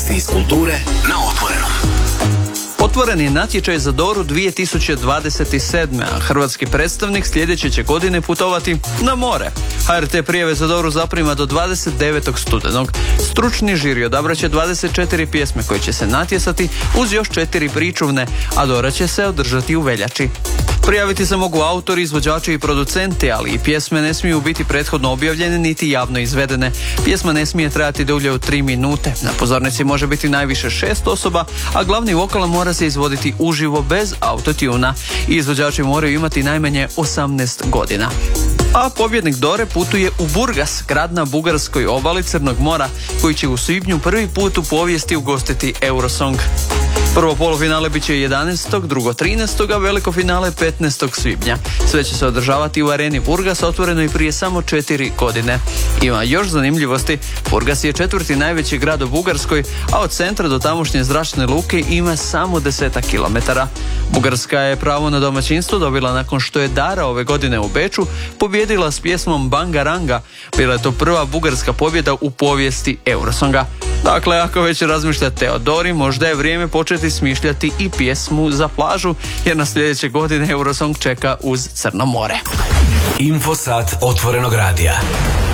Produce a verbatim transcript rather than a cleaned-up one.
Vijesti iz kulture na Otvorenom. Otvoren je natječaj za Doru dvije tisuće dvadeset sedme, a hrvatski predstavnik sljedeće će godine putovati na more. H R T prijave za Doru zaprima do dvadeset devetog studenog. Stručni žiri odabrat će dvadeset četiri pjesme koje će se natjecati uz još četiri pričuvne, a Dora će se održati u veljači. Prijaviti se mogu autori, izvođači i producenti, ali i pjesme ne smiju biti prethodno objavljene niti javno izvedene. Pjesma ne smije trajati dulje od tri minute. Na pozornici može biti najviše šest osoba, a glavni vokal mora se izvoditi uživo bez autotuna. I izvođači moraju imati najmanje osamnaest godina. A pobjednik Dore putuje u Burgas, grad na bugarskoj obali Crnog mora, koji će u svibnju prvi put u povijesti ugostiti Eurosong. Prvo polufinale bit će jedanaestog, drugo trinaestog, a veliko finale petnaestog svibnja. Sve će se održavati u areni Burgas, otvorenoj prije samo četiri godine. Ima još zanimljivosti. Burgas je četvrti najveći grad u Bugarskoj, a od centra do tamošnje zračne luke ima samo desetak kilometara. Bugarska je pravo na domaćinstvo dobila nakon što je Dara ove godine u Beču pobjedila s pjesmom Bangaranga. Bila je to prva bugarska pobjeda u povijesti Eurosonga. Dakle, ako već razmišljate o Dori, možda je vrijeme početi smišljati i pjesmu za plažu, jer na sljedeće godine Eurosong čeka uz Crno more. Infosat Otvorenog radija.